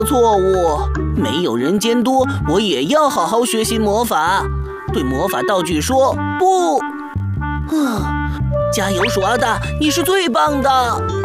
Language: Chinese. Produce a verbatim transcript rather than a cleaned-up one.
错误，没有人监督，我也要好好学习魔法。对魔法道具说不。啊，加油，鼠阿大，你是最棒的！